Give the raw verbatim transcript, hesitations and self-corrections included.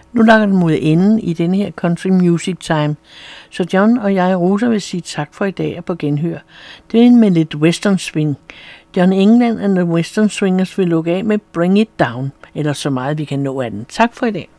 Nu lakker den mod enden i denne her Country Music Time, så John og jeg, Rosa, vil sige tak for i dag og på genhør. Det er med lidt western swing. John England and the Western Swingers vil lukke af med Bring It Down, eller så meget vi kan nå af den. Tak for i dag.